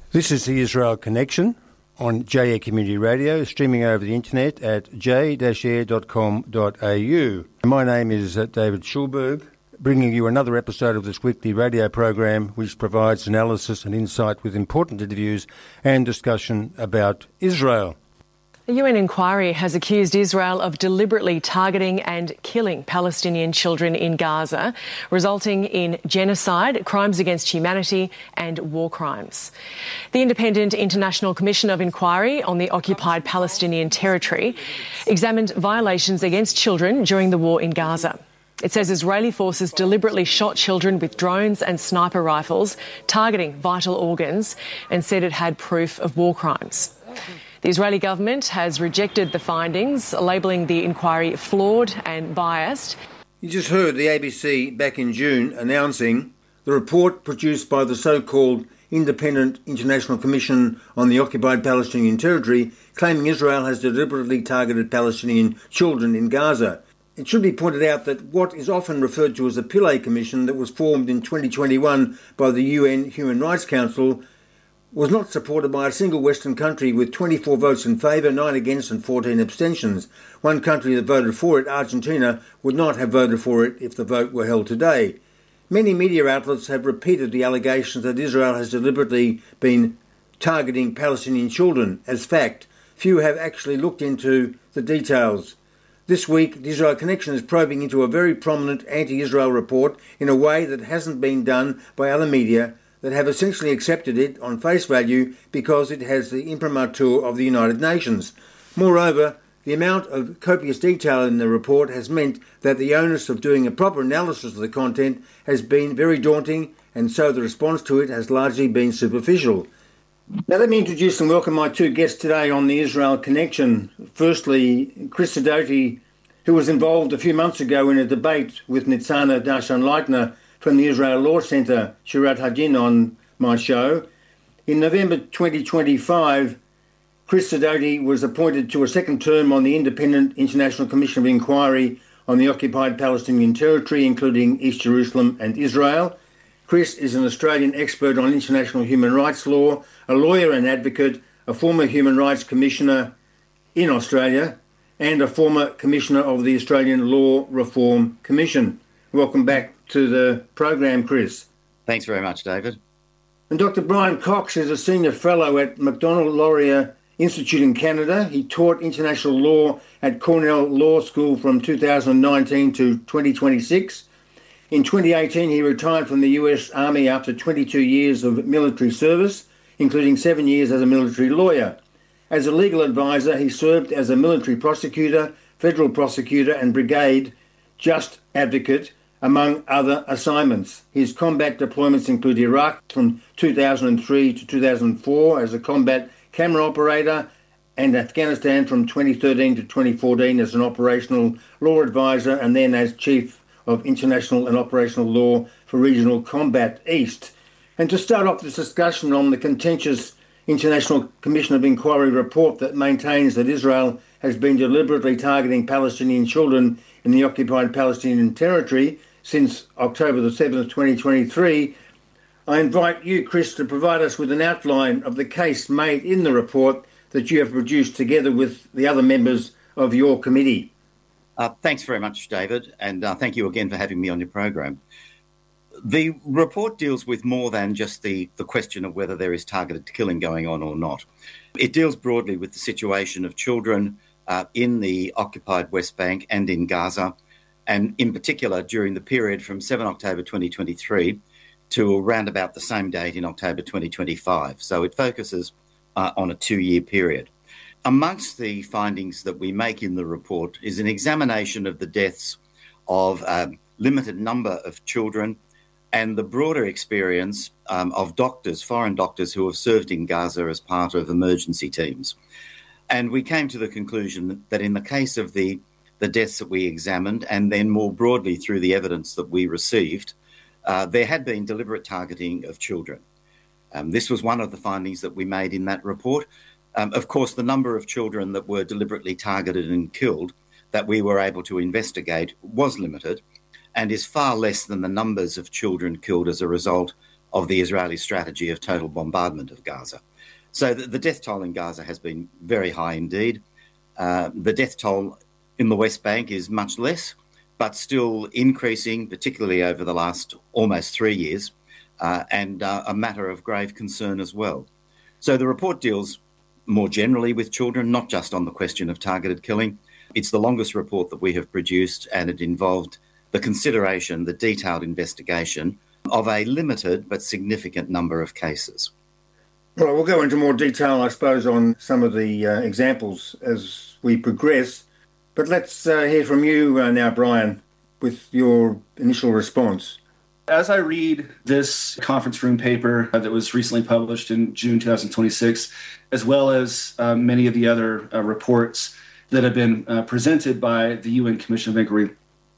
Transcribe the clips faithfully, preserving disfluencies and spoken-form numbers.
This is the Israel Connection on J A I R Community Radio, streaming over the internet at j dash air dot com dot a u. My name is uh, David Schulberg, bringing you another episode of this weekly radio program which provides analysis and insight with important interviews and discussion about Israel. A U N inquiry has accused Israel of deliberately targeting and killing Palestinian children in Gaza, resulting in genocide, crimes against humanity and war crimes. The Independent International Commission of Inquiry on the Occupied Palestinian Territory examined violations against children during the war in Gaza. It says Israeli forces deliberately shot children with drones and sniper rifles, targeting vital organs, and said it had proof of war crimes. The Israeli government has rejected the findings, labelling the inquiry flawed and biased. You just heard the A B C back in June announcing the report produced by the so-called Independent International Commission on the Occupied Palestinian Territory, claiming Israel has deliberately targeted Palestinian children in Gaza. It should be pointed out that what is often referred to as a Pillay Commission that was formed in twenty twenty-one by the U N Human Rights Council was not supported by a single Western country, with twenty-four votes in favour, nine against and fourteen abstentions. One country that voted for it, Argentina, would not have voted for it if the vote were held today. Many media outlets have repeated the allegations that Israel has deliberately been targeting Palestinian children as fact. Few have actually looked into the details. This week, the Israel Connection is probing into a very prominent anti-Israel report in a way that hasn't been done by other media that have essentially accepted it on face value because it has the imprimatur of the United Nations. Moreover, the amount of copious detail in the report has meant that the onus of doing a proper analysis of the content has been very daunting, and so the response to it has largely been superficial. Now let me introduce and welcome my two guests today on the Israel Connection. Firstly, Chris Sidoti, who was involved a few months ago in a debate with Nitzana Darshan-Leitner from the Israel Law Centre, Shirat Hadin, on my show. In November twenty twenty-five, Chris Sidoti was appointed to a second term on the Independent International Commission of Inquiry on the Occupied Palestinian Territory, including East Jerusalem and Israel. Chris is an Australian expert on international human rights law, a lawyer and advocate, a former Human Rights Commissioner in Australia, and a former Commissioner of the Australian Law Reform Commission. Welcome back to the program, Chris. Thanks very much, David. And Doctor Brian Cox is a senior fellow at Macdonald-Laurier Institute in Canada. He taught international law at Cornell Law School from two thousand nineteen to twenty twenty-six. In twenty eighteen, he retired from the U S Army after twenty-two years of military service, including seven years as a military lawyer. As a legal advisor, he served as a military prosecutor, federal prosecutor and brigade just advocate, among other assignments. His combat deployments include Iraq from two thousand three to two thousand four as a combat camera operator, and Afghanistan from twenty thirteen to twenty fourteen as an operational law advisor, and then as Chief of International and Operational Law for Regional Combat East. And to start off this discussion on the contentious International Commission of Inquiry report that maintains that Israel has been deliberately targeting Palestinian children in the occupied Palestinian territory since October the seventh, twenty twenty-three, I invite you, Chris, to provide us with an outline of the case made in the report that you have produced together with the other members of your committee. Uh, thanks very much, David, and uh, thank you again for having me on your program. The report deals with more than just the, the question of whether there is targeted killing going on or not. It deals broadly with the situation of children uh, in the occupied West Bank and in Gaza, and in particular during the period from the seventh of October twenty twenty-three to around about the same date in October twenty twenty-five. So it focuses uh, on a two-year period. Amongst the findings that we make in the report is an examination of the deaths of a limited number of children and the broader experience um, of doctors, foreign doctors who have served in Gaza as part of emergency teams. And we came to the conclusion that in the case of the, the deaths that we examined, and then more broadly through the evidence that we received, uh, there had been deliberate targeting of children. Um, this was one of the findings that we made in that report. Um, of course, the number of children that were deliberately targeted and killed that we were able to investigate was limited and is far less than the numbers of children killed as a result of the Israeli strategy of total bombardment of Gaza. So the, the death toll in Gaza has been very high indeed. Uh, the death toll in the West Bank is much less, but still increasing, particularly over the last almost three years, uh, and uh, a matter of grave concern as well. So the report deals more generally with children, not just on the question of targeted killing. It's the longest report that we have produced, and it involved the consideration, the detailed investigation of a limited but significant number of cases. Well, we'll go into more detail, I suppose, on some of the uh, examples as we progress. But let's uh, hear from you uh, now, Brian, with your initial response. As I read this conference room paper uh, that was recently published in June twenty twenty-six, as well as uh, many of the other uh, reports that have been uh, presented by the U N Commission of Inquiry,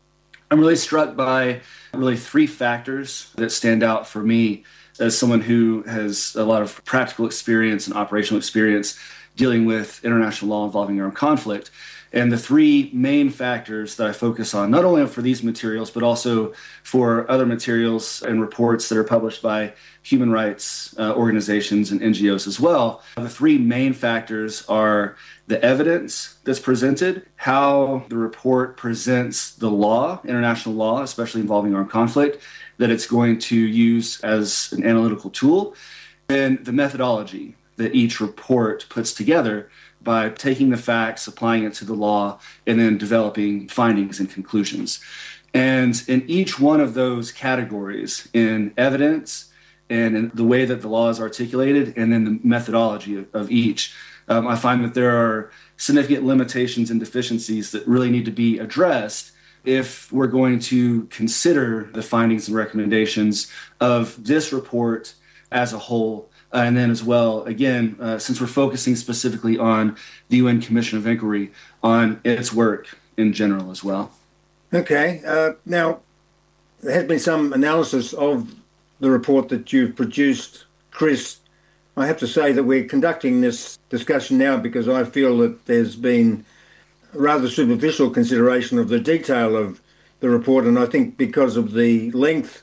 I'm really struck by really three factors that stand out for me as someone who has a lot of practical experience and operational experience dealing with international law involving armed conflict. And the three main factors that I focus on, not only for these materials, but also for other materials and reports that are published by human rights uh, organizations and N G Os as well. The three main factors are the evidence that's presented, how the report presents the law, international law, especially involving armed conflict, that it's going to use as an analytical tool, and the methodology that each report puts together by taking the facts, applying it to the law, and then developing findings and conclusions. And in each one of those categories, in evidence and in the way that the law is articulated, and then the methodology of, of each, um, I find that there are significant limitations and deficiencies that really need to be addressed if we're going to consider the findings and recommendations of this report as a whole. Uh, and then as well, again, uh, since we're focusing specifically on the U N Commission of Inquiry, on its work in general as well. Okay. Uh, now, there has been some analysis of the report that you've produced, Chris. I have to say that we're conducting this discussion now because I feel that there's been rather superficial consideration of the detail of the report, and I think because of the length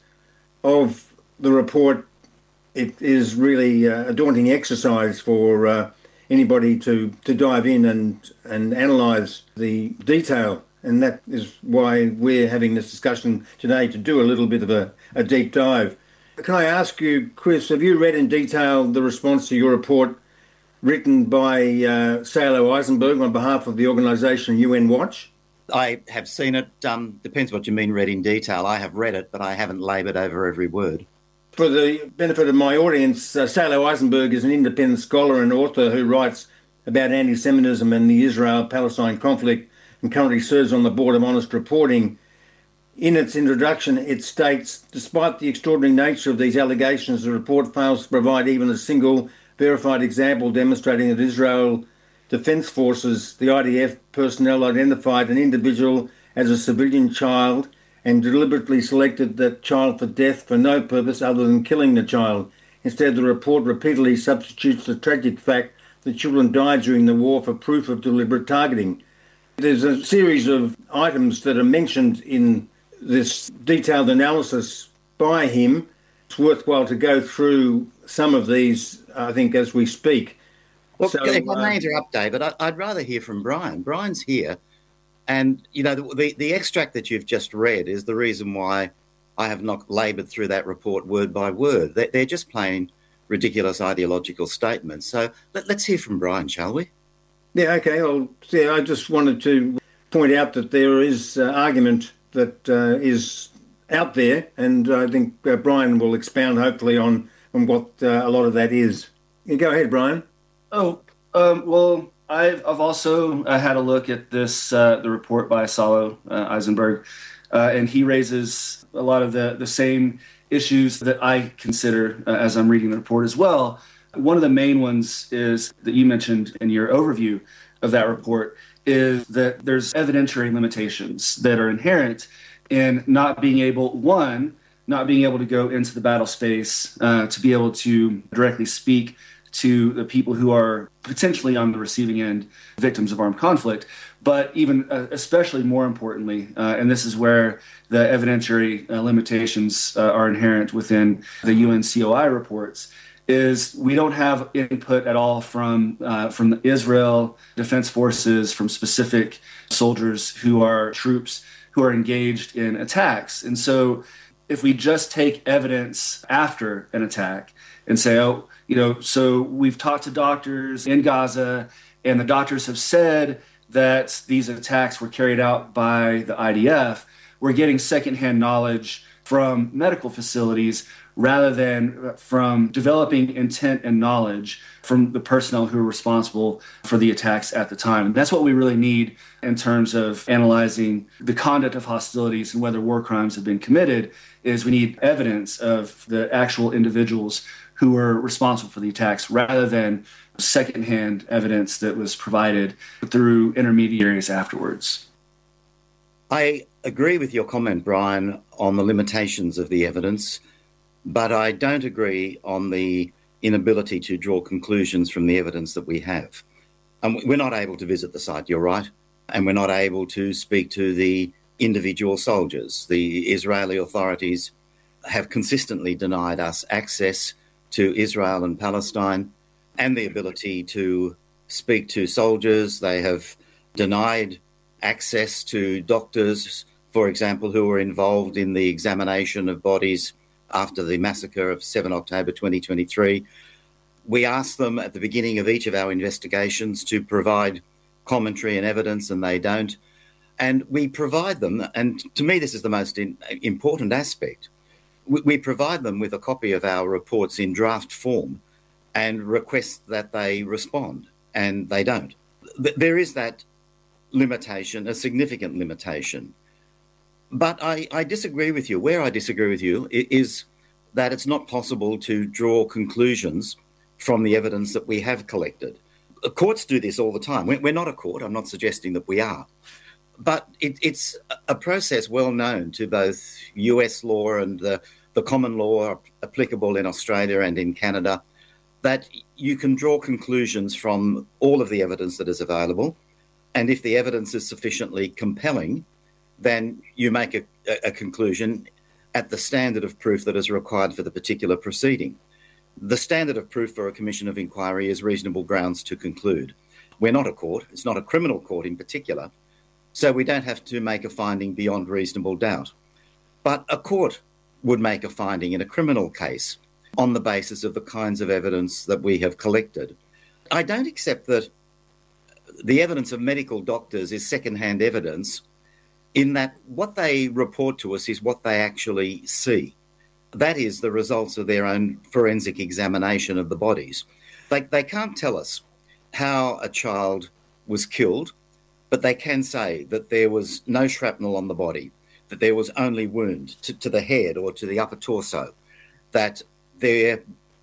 of the report, it is really uh, a daunting exercise for uh, anybody to, to dive in and, and analyse the detail. And that is why we're having this discussion today, to do a little bit of a, a deep dive. Can I ask you, Chris, have you read in detail the response to your report written by uh, Salo Eisenberg on behalf of the organisation U N Watch? I have seen it. Um, depends what you mean read in detail. I have read it, but I haven't laboured over every word. For the benefit of my audience, uh, Salo Eisenberg is an independent scholar and author who writes about anti-Semitism and the Israel-Palestine conflict and currently serves on the Board of Honest Reporting. In its introduction, it states, despite the extraordinary nature of these allegations, the report fails to provide even a single verified example demonstrating that Israel Defence Forces, the I D F personnel, identified an individual as a civilian child and deliberately selected that child for death for no purpose other than killing the child. Instead, the report repeatedly substitutes the tragic fact that children died during the war for proof of deliberate targeting. There's a series of items that are mentioned in this detailed analysis by him. It's worthwhile to go through some of these, I think, as we speak. Well, so, if I uh, may interrupt, David, I, I'd rather hear from Brian. Brian's here. And, you know, the, the, the extract that you've just read is the reason why I have not laboured through that report word by word. They're, they're just plain ridiculous ideological statements. So let, let's hear from Brian, shall we? Yeah, okay. Well, yeah, I just wanted to point out that there is uh, argument that uh, is out there, and I think uh, Brian will expound hopefully on, on what uh, a lot of that is. Yeah, go ahead, Brian. Oh, um, well... I've, I've also uh, had a look at this, uh, the report by Salo uh, Eisenberg, uh, and he raises a lot of the, the same issues that I consider uh, as I'm reading the report as well. One of the main ones is that you mentioned in your overview of that report is that there's evidentiary limitations that are inherent in not being able, one, not being able to go into the battle space uh, to be able to directly speak to the people who are potentially on the receiving end, victims of armed conflict, But even uh, especially more importantly, uh, and this is where the evidentiary uh, limitations uh, are inherent within the U N C O I reports, is we don't have input at all from uh, from the Israel Defense Forces, from specific soldiers who are troops who are engaged in attacks. And so if we just take evidence after an attack and say, oh, you know, so we've talked to doctors in Gaza, and the doctors have said that these attacks were carried out by the I D F, we're getting secondhand knowledge from medical facilities rather than from developing intent and knowledge from the personnel who are responsible for the attacks at the time. And that's what we really need in terms of analyzing the conduct of hostilities and whether war crimes have been committed, is we need evidence of the actual individuals who were responsible for the attacks rather than secondhand evidence that was provided through intermediaries afterwards. I agree with your comment, Brian, on the limitations of the evidence, but I don't agree on the inability to draw conclusions from the evidence that we have. Um, we're not able to visit the site, you're right, and we're not able to speak to the individual soldiers. The Israeli authorities have consistently denied us access to Israel and Palestine and the ability to speak to soldiers. They have denied access to doctors, for example, who were involved in the examination of bodies after the massacre of seventh of October twenty twenty-three. We asked them at the beginning of each of our investigations to provide commentary and evidence, and they don't. And we provide them, and to me this is the most in, important aspect, we, we provide them with a copy of our reports in draft form and request that they respond, and they don't. There is that limitation, a significant limitation. But I, I disagree with you. Where I disagree with you is that it's not possible to draw conclusions from the evidence that we have collected. Courts do this all the time. We're not a court. I'm not suggesting that we are. But it, it's a process well known to both U S law and the, the common law applicable in Australia and in Canada, that you can draw conclusions from all of the evidence that is available. And if the evidence is sufficiently compelling, then you make a, a conclusion at the standard of proof that is required for the particular proceeding. The standard of proof for a commission of inquiry is reasonable grounds to conclude. We're not a court. It's not a criminal court in particular. So we don't have to make a finding beyond reasonable doubt. But a court would make a finding in a criminal case on the basis of the kinds of evidence that we have collected. I don't accept that the evidence of medical doctors is secondhand evidence, in that what they report to us is what they actually see. That is the results of their own forensic examination of the bodies. They, they can't tell us how a child was killed, but they can say that there was no shrapnel on the body, that there was only wound to, to the head or to the upper torso, that there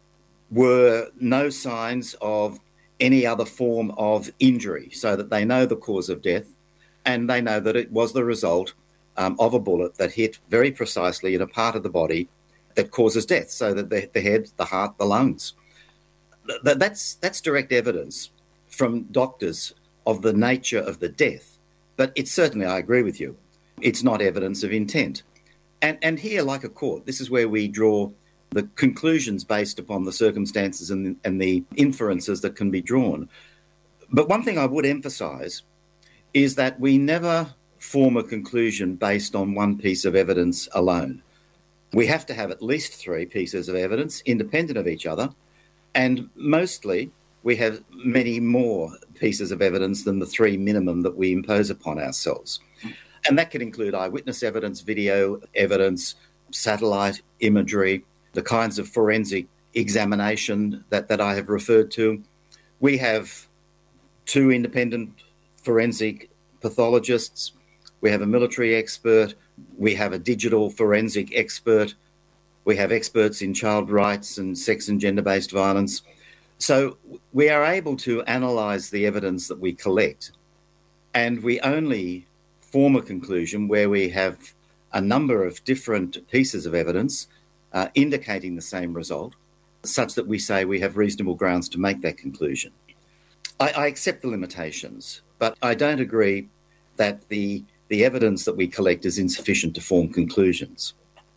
were no signs of any other form of injury, so that they know the cause of death, and they know that it was the result um, of a bullet that hit very precisely in a part of the body that causes death, so that the, the head, the heart, the lungs. Th- that's, that's direct evidence from doctors of the nature of the death. But it's certainly, I agree with you, it's not evidence of intent. And, and here, like a court, this is where we draw the conclusions based upon the circumstances and, and the inferences that can be drawn. But one thing I would emphasise is that we never form a conclusion based on one piece of evidence alone. We have to have at least three pieces of evidence independent of each other, and mostly we have many more pieces of evidence than the three minimum that we impose upon ourselves. And that can include eyewitness evidence, video evidence, satellite imagery, the kinds of forensic examination that, that I have referred to. We have two independent forensic pathologists, we have a military expert, we have a digital forensic expert, we have experts in child rights and sex and gender-based violence. So we are able to analyse the evidence that we collect, and we only form a conclusion where we have a number of different pieces of evidence uh, indicating the same result, such that we say we have reasonable grounds to make that conclusion. I, I accept the limitations, but I don't agree that the the evidence that we collect is insufficient to form conclusions.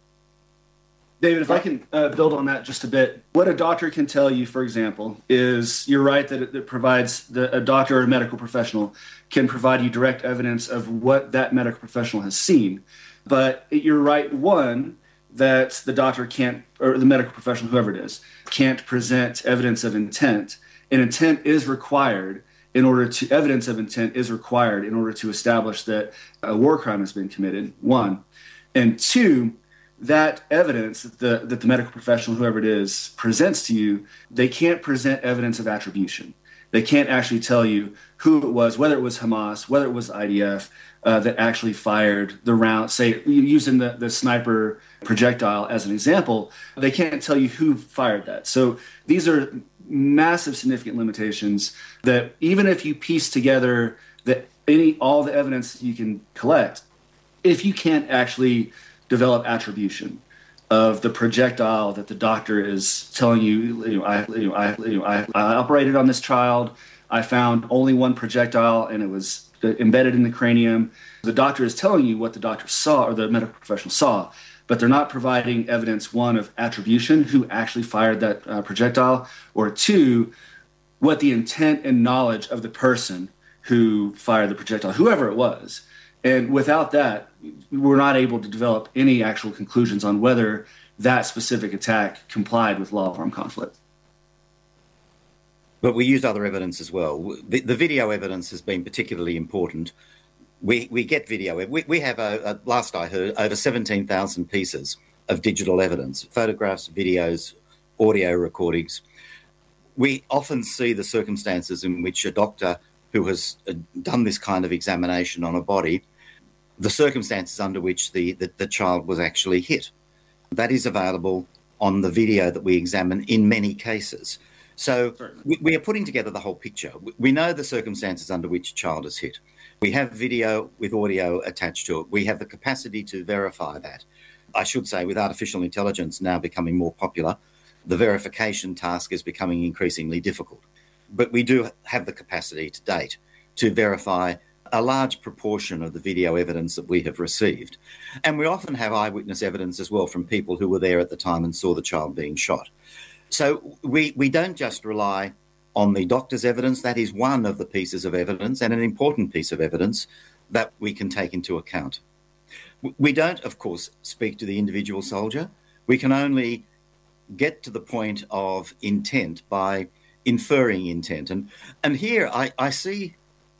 David, if I can uh, build on that just a bit, what a doctor can tell you, for example, is you're right that it, it provides the, a doctor or a medical professional can provide you direct evidence of what that medical professional has seen. But you're right, one, that the doctor can't, or the medical professional, whoever it is, can't present evidence of intent. And intent is required in order to, evidence of intent is required in order to establish that a war crime has been committed, one. And two, that evidence that the, that the medical professional, whoever it is, presents to you, they can't present evidence of attribution. They can't actually tell you who it was, whether it was Hamas, whether it was I D F, uh, that actually fired the round, say, using the, the sniper projectile as an example. They can't tell you who fired that. So these are massive, significant limitations that even if you piece together that any all the evidence you can collect, if you can't actually develop attribution of the projectile that the doctor is telling you, you know, I, you know, I, you know, I, I operated on this child, I found only one projectile and it was embedded in the cranium. The doctor is telling you what the doctor saw or the medical professional saw, but they're not providing evidence, one, of attribution, who actually fired that uh, projectile, or two, what the intent and knowledge of the person who fired the projectile, whoever it was. And without that, we're not able to develop any actual conclusions on whether that specific attack complied with law of armed conflict. But we use other evidence as well. The, the video evidence has been particularly important. We we get video. We, we have, a, a, last I heard, over seventeen thousand pieces of digital evidence, photographs, videos, audio recordings. We often see the circumstances in which a doctor who has done this kind of examination on a body, the circumstances under which the, the, the child was actually hit. That is available on the video that we examine in many cases. So we, we are putting together the whole picture. We know the circumstances under which a child is hit. We have video with audio attached to it. We have the capacity to verify that. I should say, with artificial intelligence now becoming more popular, the verification task is becoming increasingly difficult. But we do have the capacity to date to verify a large proportion of the video evidence that we have received. And we often have eyewitness evidence as well from people who were there at the time and saw the child being shot. So we, we don't just rely on the doctor's evidence. That is one of the pieces of evidence, and an important piece of evidence that we can take into account. We don't, of course, speak to the individual soldier. We can only get to the point of intent by inferring intent. And, and here I, I see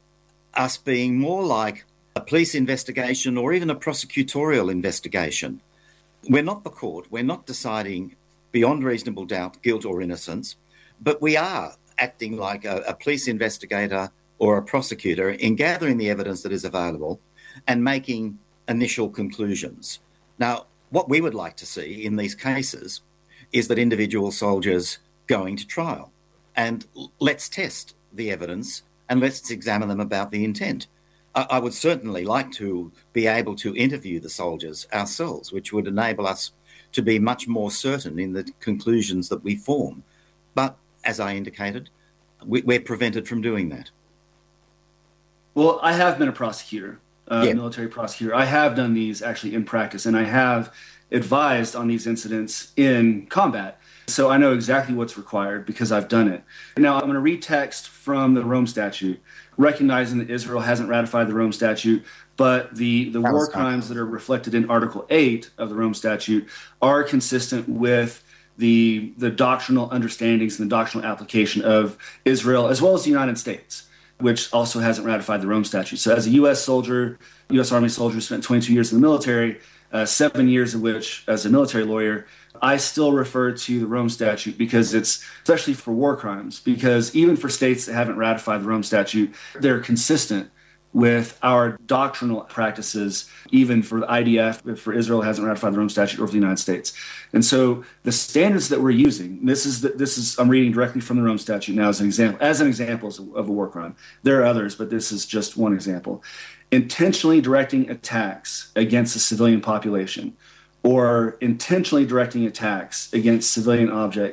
us being more like a police investigation or even a prosecutorial investigation. We're not the court. We're not deciding beyond reasonable doubt guilt or innocence, but we are acting like a, a police investigator or a prosecutor in gathering the evidence that is available and making initial conclusions. Now, what we would like to see in these cases is that individual soldiers going to trial. And let's test the evidence and let's examine them about the intent. I, I would certainly like to be able to interview the soldiers ourselves, which would enable us to be much more certain in the conclusions that we form. But as I indicated, we, we're prevented from doing that. Well, I have been a prosecutor, a yeah. military prosecutor. I have done these actually in practice, and I have advised on these incidents in combat. So I know exactly what's required because I've done it. Now, I'm going to read text from the Rome Statute, recognizing that Israel hasn't ratified the Rome Statute, but the, the war crimes that are reflected in Article eight of the Rome Statute are consistent with the, the doctrinal understandings and the doctrinal application of Israel, as well as the United States, which also hasn't ratified the Rome Statute. So as a U S soldier, U S Army soldier, spent twenty-two years in the military, uh, seven years of which as a military lawyer, I still refer to the Rome Statute because it's, especially for war crimes, because even for states that haven't ratified the Rome Statute, they're consistent with our doctrinal practices, even for the I D F, for Israel hasn't ratified the Rome Statute, or for the United States. And so the standards that we're using, this is, the, this is I'm reading directly from the Rome Statute now as an example, as an example of a war crime. There are others, but this is just one example. Intentionally directing attacks against a civilian population, or intentionally directing attacks against civilian objects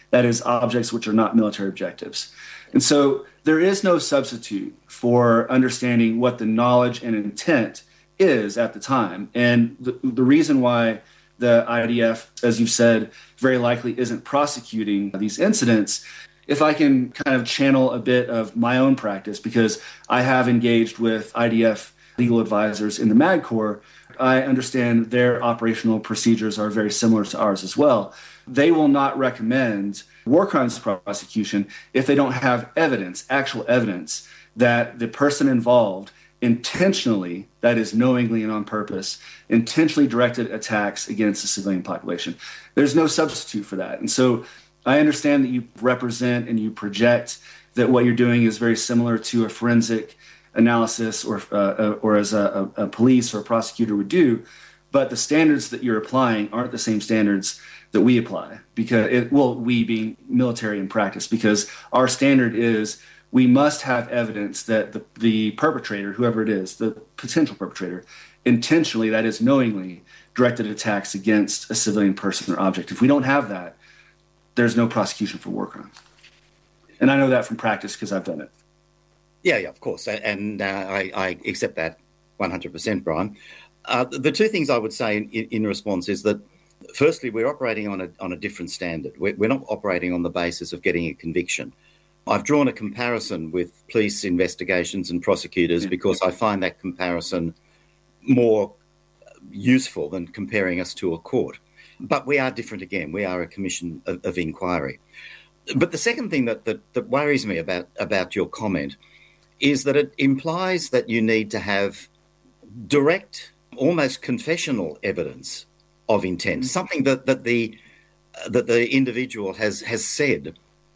that is, objects which are not military objectives. And so there is no substitute for understanding what the knowledge and intent is at the time. And the, the reason why the I D F, as you've said, very likely isn't prosecuting these incidents, if I can kind of channel a bit of my own practice, because I have engaged with I D F legal advisors in the MAG Corps, I understand their operational procedures are very similar to ours as well. They will not recommend war crimes prosecution if they don't have evidence, actual evidence, that the person involved intentionally, that is knowingly and on purpose, intentionally directed attacks against the civilian population. There's no substitute for that. And so I understand that you represent and you project that what you're doing is very similar to a forensic analysis or uh, or as a, a police or a prosecutor would do, but the standards that you're applying aren't the same standards that we apply, because it, well, we being military in practice, because our standard is we must have evidence that the, the perpetrator, whoever it is, the potential perpetrator, intentionally, that is knowingly, directed attacks against a civilian person or object. If we don't have that, there's no prosecution for war crimes. And I know that from practice because I've done it. Yeah, yeah, of course. And uh, I, I accept that one hundred percent, Brian. Uh, the two things I would say in, in response is that, firstly, we're operating on a, on a different standard. We're, we're not operating on the basis of getting a conviction. I've drawn a comparison with police investigations and prosecutors because I find that comparison more useful than comparing us to a court. But we are different again. We are a commission of, of inquiry. But the second thing that, that, that worries me about, about your comment is that it implies that you need to have direct, almost confessional evidence of intent, something that, that the that the individual has, has said.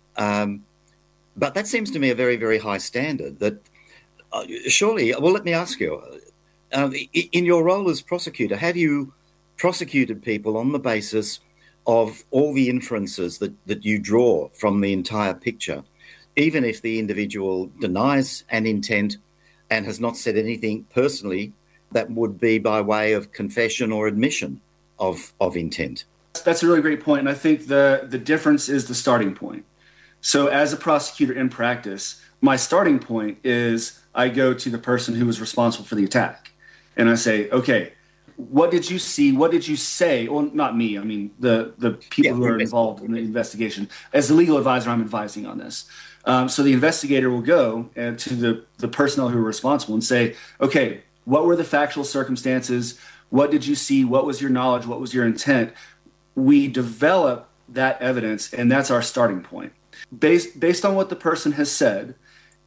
Um, But that seems to me a very, very high standard. That uh, surely, well, let me ask you, uh, in your role as prosecutor, have you prosecuted people on the basis of all the inferences that, that you draw from the entire picture, even if the individual denies an intent and has not said anything personally that would be by way of confession or admission of, of intent? That's a really great point. And I think the, the difference is the starting point. So as a prosecutor in practice, my starting point is I go to the person who was responsible for the attack. And I say, okay, what did you see? What did you say? Well, not me. I mean, the, the people yeah, who are involved in the investigation. As the legal advisor, I'm advising on this. Um, so the investigator will go uh, to the, the personnel who are responsible and say, okay, what were the factual circumstances? What did you see? What was your knowledge? What was your intent? We develop that evidence, and that's our starting point. Based based on what the person has said,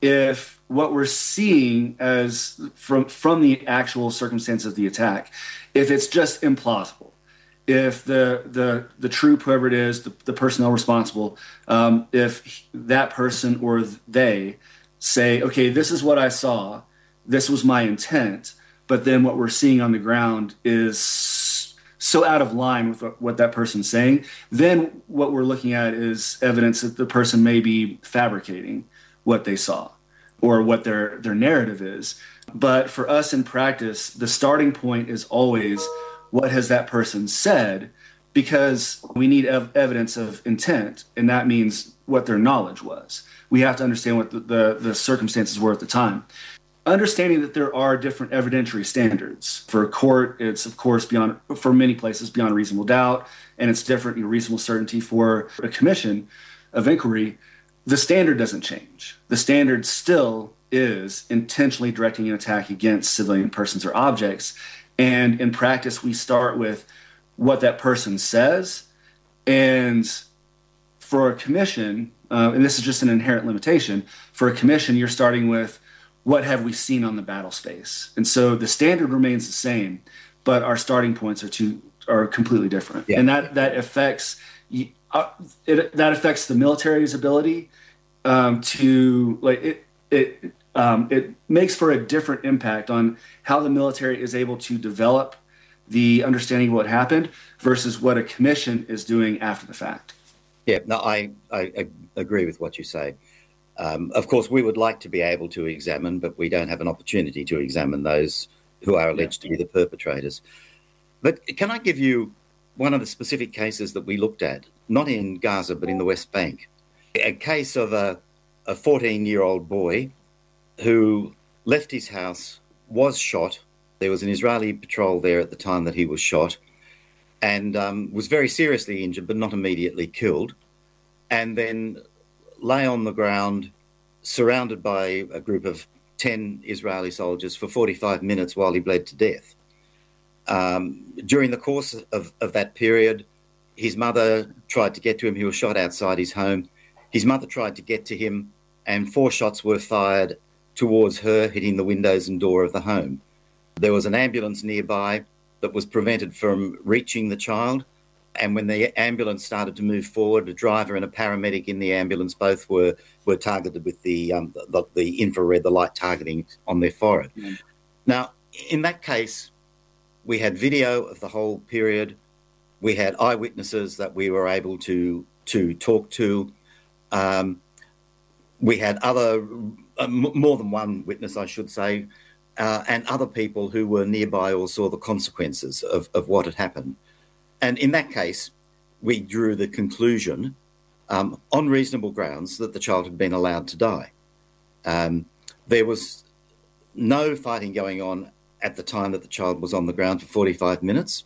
if what we're seeing as from from the actual circumstance of the attack, if it's just implausible, if the the the troop, whoever it is, the, the personnel responsible, um, if that person or they say, okay, this is what I saw, this was my intent, but then what we're seeing on the ground is so out of line with what that person's saying, then what we're looking at is evidence that the person may be fabricating what they saw or what their, their narrative is. But for us in practice, the starting point is always what has that person said, because we need ev- evidence of intent, and that means what their knowledge was. We have to understand what the, the, the circumstances were at the time. Understanding that there are different evidentiary standards. For a court, it's, of course, beyond, for many places, beyond reasonable doubt, and it's different in reasonable certainty for a commission of inquiry. The standard doesn't change. The standard still is intentionally directing an attack against civilian persons or objects. And in practice, we start with what that person says. And for a commission, uh, and this is just an inherent limitation, for a commission, you're starting with, what have we seen on the battle space? And so the standard remains the same, but our starting points are two are completely different. Yeah. And that that affects uh, it, that affects the military's ability um, to like it it um, it makes for a different impact on how the military is able to develop the understanding of what happened versus what a commission is doing after the fact. Yeah, no, I I, I agree with what you say. Um, of course, we would like to be able to examine, but we don't have an opportunity to examine those who are alleged to be the perpetrators. But can I give you one of the specific cases that we looked at, not in Gaza but in the West Bank, a case of a, a fourteen-year-old boy who left his house, was shot. There was an Israeli patrol there at the time that he was shot, and um, was very seriously injured but not immediately killed, and then lay on the ground surrounded by a group of ten Israeli soldiers for forty-five minutes while he bled to death. Um, during the course of, of that period, his mother tried to get to him. He was shot outside his home. His mother tried to get to him, and four shots were fired towards her, hitting the windows and door of the home. There was an ambulance nearby that was prevented from reaching the child, and when the ambulance started to move forward, a driver and a paramedic in the ambulance both were were targeted with the um, the, the infrared, the light targeting on their forehead. Mm. Now, in that case, we had video of the whole period. We had eyewitnesses that we were able to to talk to. Um, we had other, uh, m- more than one witness, I should say, uh, and other people who were nearby or saw the consequences of, of what had happened. And in that case, we drew the conclusion, um, on reasonable grounds, that the child had been allowed to die. Um, there was no fighting going on at the time that the child was on the ground for forty-five minutes.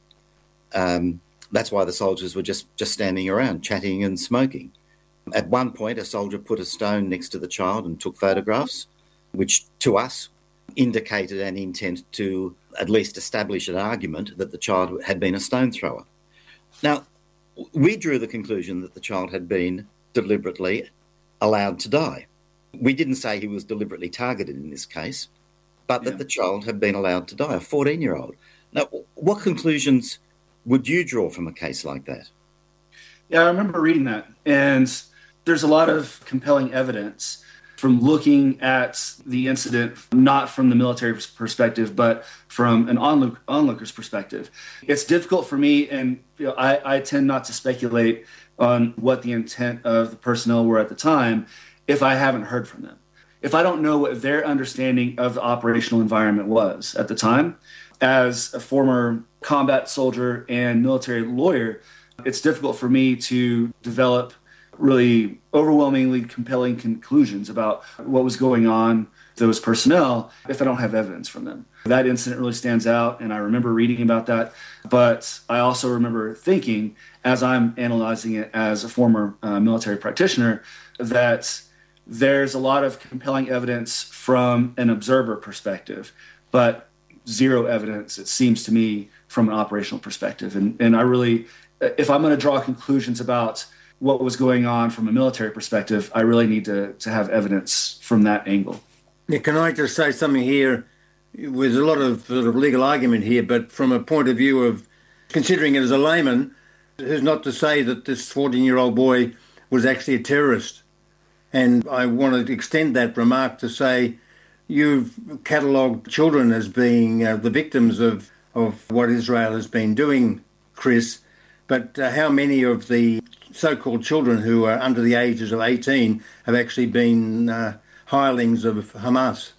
Um, that's why the soldiers were just, just standing around, chatting and smoking. At one point, a soldier put a stone next to the child and took photographs, which to us indicated an intent to at least establish an argument that the child had been a stone thrower. Now, we drew the conclusion that the child had been deliberately allowed to die. We didn't say he was deliberately targeted in this case, but that yeah. the child had been allowed to die, a fourteen-year-old. Now, what conclusions would you draw from a case like that? Yeah, I remember reading that, and there's a lot of compelling evidence from looking at the incident, not from the military perspective, but from an onlook, onlooker's perspective. It's difficult for me, and you know, I, I tend not to speculate on what the intent of the personnel were at the time if I haven't heard from them. If I don't know what their understanding of the operational environment was at the time. As a former combat soldier and military lawyer, it's difficult for me to develop really overwhelmingly compelling conclusions about what was going on with those personnel if I don't have evidence from them. That incident really stands out, and I remember reading about that. But I also remember thinking, as I'm analyzing it as a former uh, military practitioner, that there's a lot of compelling evidence from an observer perspective, but zero evidence, it seems to me, from an operational perspective. And, and I really, if I'm going to draw conclusions about what was going on from a military perspective, I really need to, to have evidence from that angle. Yeah, can I just say something here? There's a lot of sort of legal argument here, but from a point of view of considering it as a layman, who's not to say that this fourteen-year-old boy was actually a terrorist. And I want to extend that remark to say you've catalogued children as being uh, the victims of, of what Israel has been doing, Chris, but uh, how many of the so-called children who are under the ages of eighteen have actually been uh, hirelings of Hamas?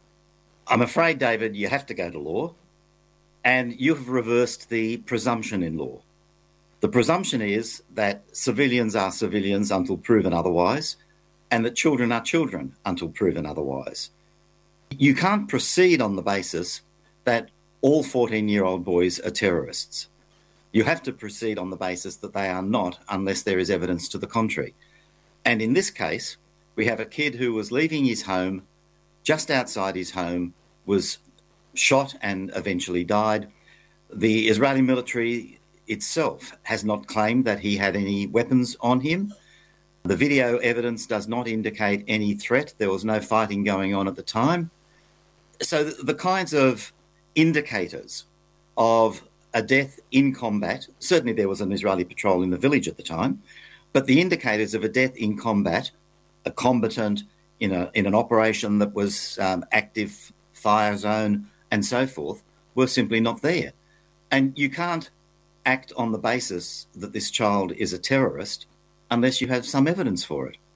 I'm afraid, David, you have to go to law, and you've reversed the presumption in law. The presumption is that civilians are civilians until proven otherwise, and that children are children until proven otherwise. You can't proceed on the basis that all fourteen-year-old boys are terrorists. You have to proceed on the basis that they are not unless there is evidence to the contrary. And in this case, we have a kid who was leaving his home, just outside his home, was shot and eventually died. The Israeli military itself has not claimed that he had any weapons on him. The video evidence does not indicate any threat. There was no fighting going on at the time. So the, the kinds of indicators of a death in combat, certainly there was an Israeli patrol in the village at the time, but the indicators of a death in combat, a combatant in a in an operation that was um, active fire zone and so forth, were simply not there. And you can't act on the basis that this child is a terrorist unless you have some evidence for it.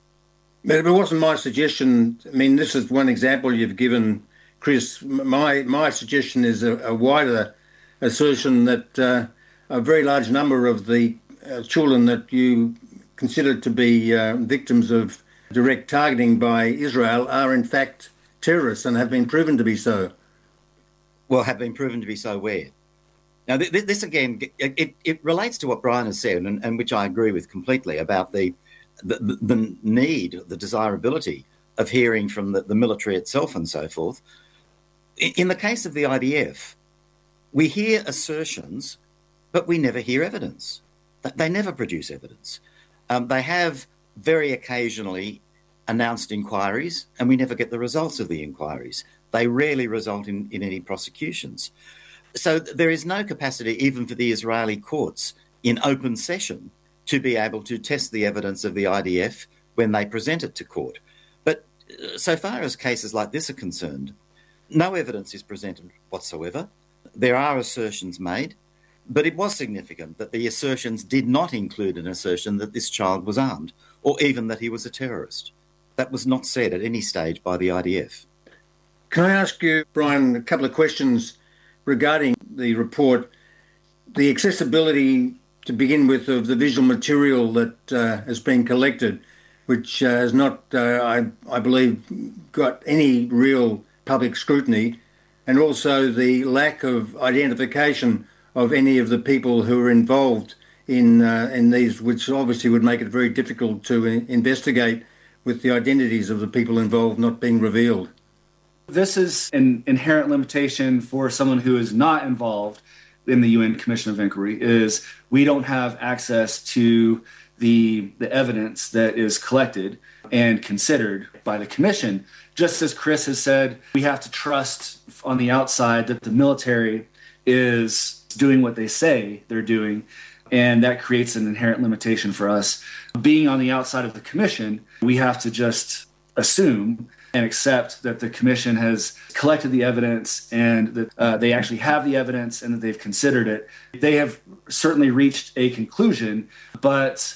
But it wasn't my suggestion. I mean, this is one example you've given, Chris. My my suggestion is a, a wider assertion that uh, a very large number of the uh, children that you consider to be uh, victims of direct targeting by Israel are in fact terrorists and have been proven to be so. Well, have been proven to be so where? Now, th- this again, it, it relates to what Brian has said, and, and which I agree with completely, about the the, the need, the desirability of hearing from the, the military itself and so forth. In the case of the I D F, we hear assertions, but we never hear evidence. They never produce evidence. Um, they have very occasionally announced inquiries, and we never get the results of the inquiries. They rarely result in, in any prosecutions. So there is no capacity even for the Israeli courts in open session to be able to test the evidence of the I D F when they present it to court. But so far as cases like this are concerned, no evidence is presented whatsoever. There are assertions made, but it was significant that the assertions did not include an assertion that this child was armed or even that he was a terrorist. That was not said at any stage by the I D F. Can I ask you, Brian, a couple of questions regarding the report? The accessibility, to begin with, of the visual material that uh, has been collected, which uh, has not, uh, I, I believe, got any real public scrutiny, and also the lack of identification of any of the people who are involved in uh, in these, which obviously would make it very difficult to investigate, with the identities of the people involved not being revealed. This is an inherent limitation for someone who is not involved in the U N Commission of Inquiry, is we don't have access to the, the evidence that is collected and considered by the Commission. Just as Chris has said, we have to trust on the outside that the military is doing what they say they're doing, and that creates an inherent limitation for us. Being on the outside of the Commission, we have to just assume and accept that the Commission has collected the evidence and that uh, they actually have the evidence and that they've considered it. They have certainly reached a conclusion, but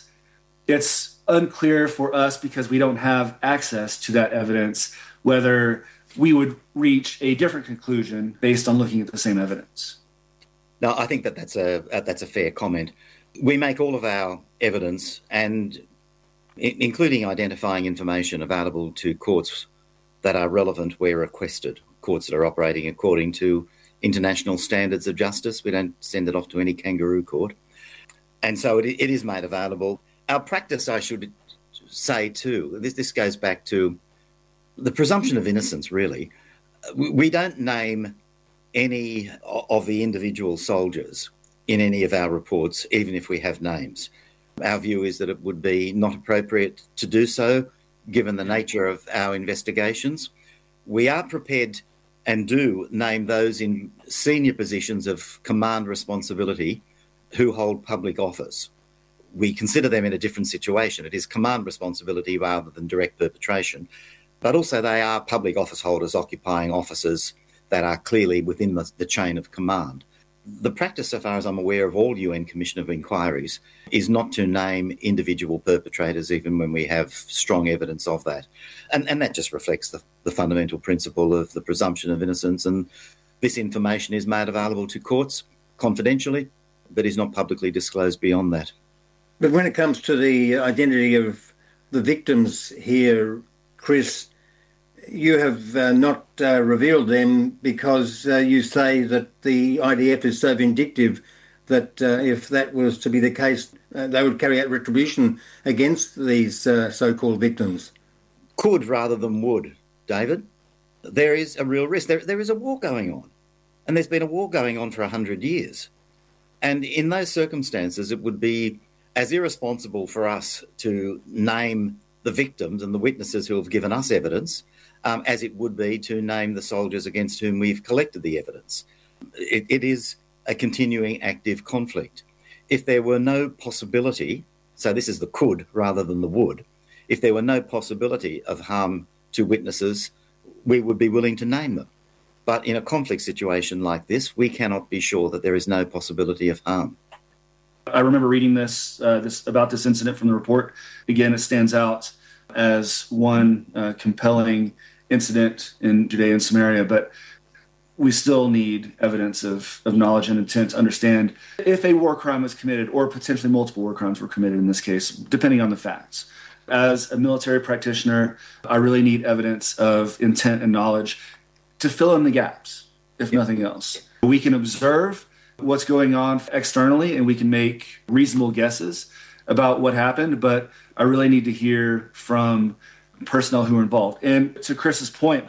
it's unclear for us, because we don't have access to that evidence, whether we would reach a different conclusion based on looking at the same evidence. No, I think that that's a that's a fair comment. We make all of our evidence, and including identifying information, available to courts that are relevant where requested, courts that are operating according to international standards of justice. We don't send it off to any kangaroo court. And so it, it is made available. Our practice, I should say too, this, this goes back to the presumption of innocence, really. We, we don't name any of the individual soldiers in any of our reports, even if we have names. Our view is that it would be not appropriate to do so, given the nature of our investigations. We are prepared and do name those in senior positions of command responsibility who hold public office. We consider them in a different situation. It is command responsibility rather than direct perpetration. But also they are public office holders occupying offices that are clearly within the, the chain of command. The practice, so far as I'm aware of all U N Commission of Inquiries, is not to name individual perpetrators, even when we have strong evidence of that. And, and that just reflects the, the fundamental principle of the presumption of innocence. And this information is made available to courts confidentially, but is not publicly disclosed beyond that. But when it comes to the identity of the victims here, Chris, you have uh, not uh, revealed them because uh, you say that the I D F is so vindictive that uh, if that was to be the case, uh, they would carry out retribution against these uh, so-called victims. Could rather than would, David. There is a real risk. There, there is a war going on, and there's been a war going on for one hundred years. And in those circumstances, it would be as irresponsible for us to name the victims and the witnesses who have given us evidence Um, as it would be to name the soldiers against whom we've collected the evidence. It, it is a continuing active conflict. If there were no possibility, so this is the could rather than the would, if there were no possibility of harm to witnesses, we would be willing to name them. But in a conflict situation like this, we cannot be sure that there is no possibility of harm. I remember reading this, uh, this about this incident from the report. Again, it stands out as one uh, compelling incident in Judea and Samaria. But we still need evidence of, of knowledge and intent to understand if a war crime was committed or potentially multiple war crimes were committed in this case, depending on the facts. As a military practitioner, I really need evidence of intent and knowledge to fill in the gaps, if yep. nothing else. We can observe what's going on externally and we can make reasonable guesses about what happened, but I really need to hear from personnel who are involved. And to Chris's point,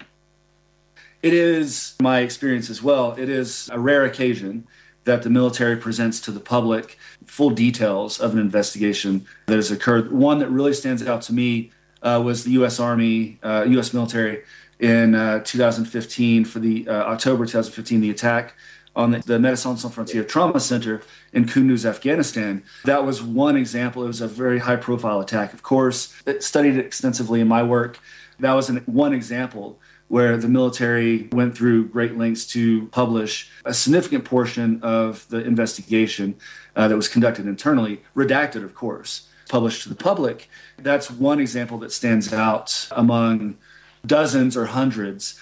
it is my experience as well. It is a rare occasion that the military presents to the public full details of an investigation that has occurred. One that really stands out to me uh, was the U S Army, uh, U S military in uh, two thousand fifteen for the uh, October twenty fifteen, the attack on the, the Médecins Sans Frontières Trauma Center in Kunduz, Afghanistan. That was one example. It was a very high-profile attack. Of course, it studied it extensively in my work. That was an, one example where the military went through great lengths to publish a significant portion of the investigation uh, that was conducted internally, redacted, of course, published to the public. That's one example that stands out among dozens or hundreds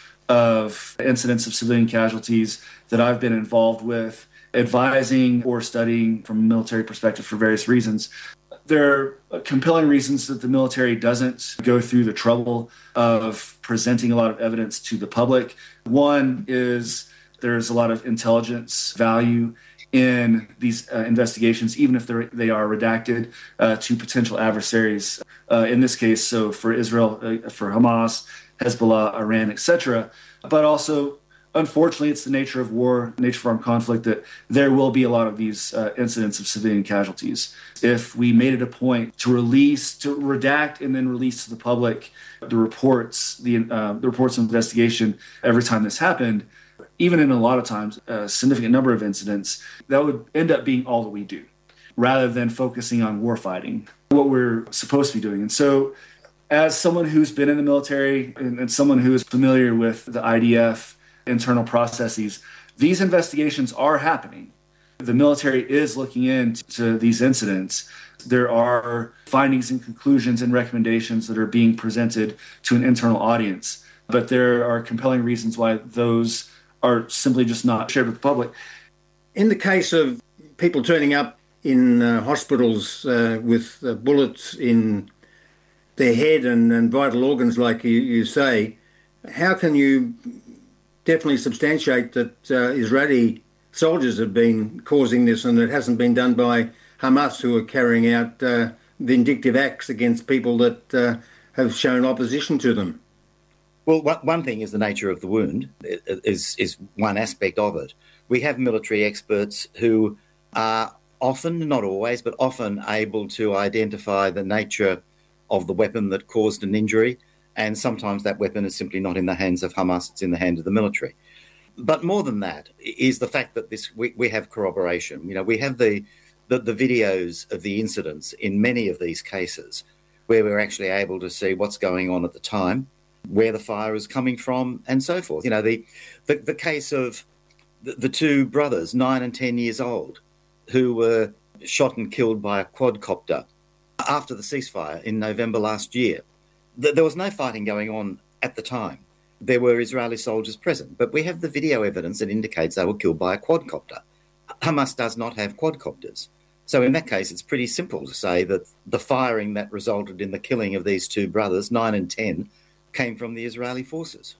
of incidents of civilian casualties that I've been involved with, advising or studying from a military perspective for various reasons. There are compelling reasons that the military doesn't go through the trouble of presenting a lot of evidence to the public. One is there's a lot of intelligence value in these uh, investigations, even if they're, they are redacted uh, to potential adversaries. Uh, in this case, so for Israel, uh, for Hamas, Hezbollah, Iran, et cetera. But also, unfortunately, it's the nature of war, nature of armed conflict, that there will be a lot of these uh, incidents of civilian casualties. If we made it a point to release, to redact and then release to the public the reports, the, uh, the reports of investigation every time this happened, even in a lot of times, a significant number of incidents, that would end up being all that we do, rather than focusing on war fighting, what we're supposed to be doing. And so, as someone who's been in the military and, and someone who is familiar with the I D F internal processes, these investigations are happening. The military is looking into these incidents. There are findings and conclusions and recommendations that are being presented to an internal audience, but there are compelling reasons why those are simply just not shared with the public. In the case of people turning up in uh, hospitals uh, with uh, bullets in their head and, and vital organs, like you, you say, how can you definitely substantiate that uh, Israeli soldiers have been causing this and it hasn't been done by Hamas, who are carrying out uh, vindictive acts against people that uh, have shown opposition to them? Well, one thing is the nature of the wound is, is one aspect of it. We have military experts who are often, not always, but often able to identify the nature of the weapon that caused an injury, and sometimes that weapon is simply not in the hands of Hamas, it's in the hand of the military. But more than that is the fact that this we, we have corroboration. You know, we have the, the the videos of the incidents in many of these cases where we're actually able to see what's going on at the time, where the fire is coming from, and so forth. You know, the the, the case of the, the two brothers, nine and ten years old, who were shot and killed by a quadcopter after the ceasefire in November last year. Th- there was no fighting going on at the time. There were Israeli soldiers present, but we have the video evidence that indicates they were killed by a quadcopter. Hamas does not have quadcopters. So in that case, it's pretty simple to say that the firing that resulted in the killing of these two brothers, nine and ten, came from the Israeli forces.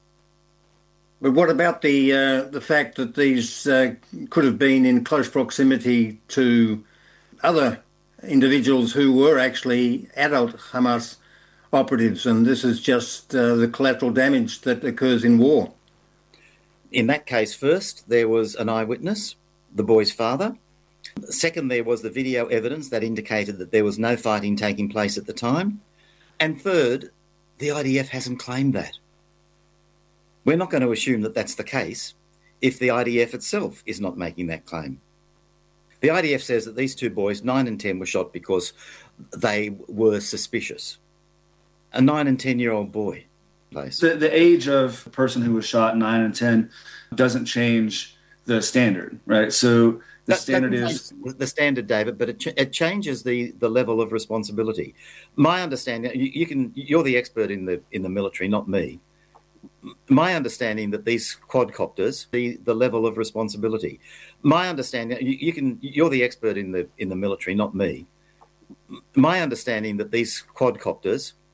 But what about the uh, the fact that these uh, could have been in close proximity to other individuals who were actually adult Hamas operatives, and this is just uh, the collateral damage that occurs in war? In that case, first, there was an eyewitness, the boy's father. Second, there was the video evidence that indicated that there was no fighting taking place at the time. And third, the I D F hasn't claimed that. We're not going to assume that that's the case if the I D F itself is not making that claim. The I D F says that these two boys, nine and ten, were shot because they were suspicious. A nine and ten-year-old boy. Place. The, the age of the person who was shot, nine and ten, doesn't change the standard, right? So the that, standard that is... The standard, David, but it, ch- it changes the, the level of responsibility. My understanding, you, you can, you're the expert in the in the military, not me. My understanding that these quadcopters, the, the level of responsibility, my understanding, you, you can, you're the expert in the in the military, not me. My understanding that these quadcopters